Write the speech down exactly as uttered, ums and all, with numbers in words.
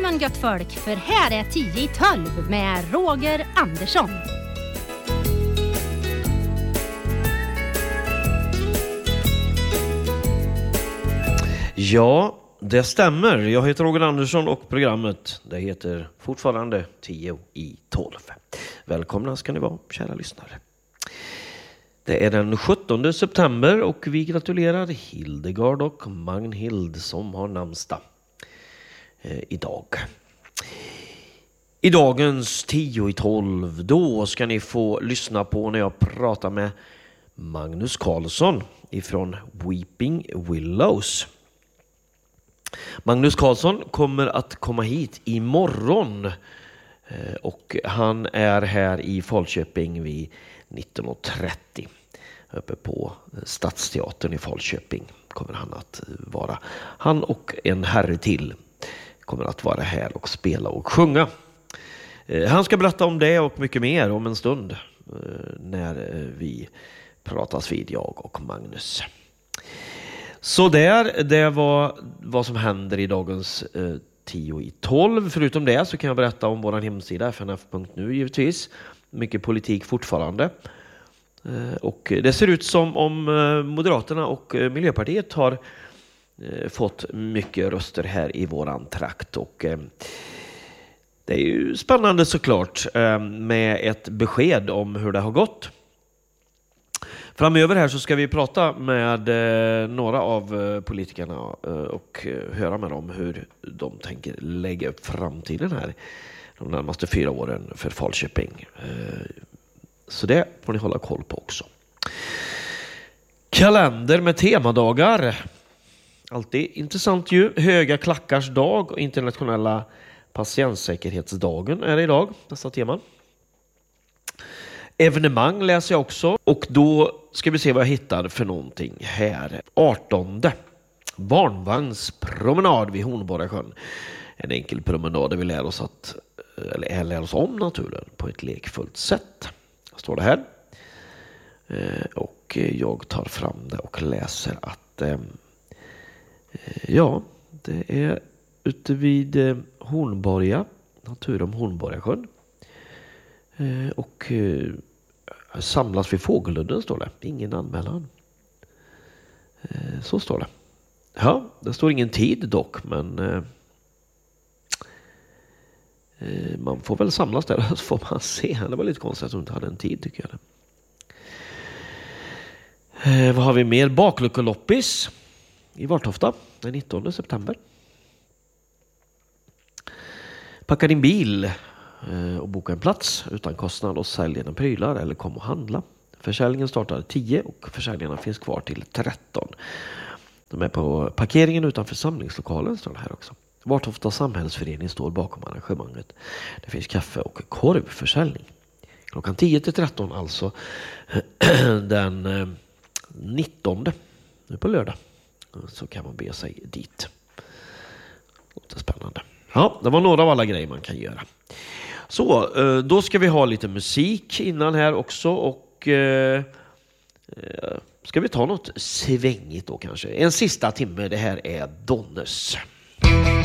morgon gött folk, för här är tio i tolv med Roger Andersson. Ja, det stämmer. Jag heter Roger Andersson och programmet det heter fortfarande tio i tolv. Välkomna ska ni vara, kära lyssnare. Det är den sjuttonde september och vi gratulerar Hildegard och Magnhild som har namnsdag eh, idag. I dagens tio i tolv då ska ni få lyssna på när jag pratar med Magnus Karlsson ifrån Weeping Willows. Magnus Karlsson kommer att komma hit imorgon och han är här i Falköping vid nitton trettio uppe på Stadsteatern i Falköping kommer han att vara. Han och en herre till kommer att vara här och spela och sjunga. Han ska berätta om det och mycket mer om en stund när vi pratas vid, jag och Magnus. Så där, det var vad som händer i dagens eh, tio i tolv. Förutom det så kan jag berätta om vår hemsida f n f punkt nu givetvis. Mycket politik fortfarande. Eh, och det ser ut som om eh, Moderaterna och eh, Miljöpartiet har eh, fått mycket röster här i våran trakt. Och eh, det är ju spännande såklart eh, med ett besked om hur det har gått. Framöver här så ska vi prata med eh, några av eh, politikerna eh, och eh, höra med dem hur de tänker lägga upp framtiden här de närmaste fyra åren för Falköping. Eh, så det får ni hålla koll på också. Kalender med temadagar. Alltid intressant ju. Höga klackars dag och internationella patientsäkerhetsdagen är det idag, dessa teman. Evenemang läser jag också och då ska vi se vad jag hittar för någonting här. artonde barnvagnspromenad vid Hornborgasjön. En enkel promenad där vi lär oss att eller lär oss om naturen på ett lekfullt sätt. Står det här. Och jag tar fram det och läser att ja, det är ute vid Hornborga, natur om Hornborgasjön. Och samlas vid Fågeludden står det. Ingen anmälan. Så står det. Ja, det står ingen tid dock, men eh, man får väl samlas där så får man se. Det var lite konstigt att hon inte hade en tid tycker jag. Eh, vad har vi mer? Bakluckoloppis i Vartofta den nittonde september. Packa din bil och boka en plats utan kostnad och sälja dina prylar eller kom och handla. Försäljningen startar tio och försäljningarna finns kvar till tretton. De är på parkeringen utanför samlingslokalen står det här också. Vartofta samhällsförening står bakom arrangemanget. Det finns kaffe och korvförsäljning. Klockan tio till tretton alltså den nittonde nu på lördag. Så kan man be sig dit. Det är spännande. Ja, det var några av alla grejer man kan göra. Så, då ska vi ha lite musik innan här också och eh, ska vi ta något svängigt då kanske. En sista timme, det här är Donnes.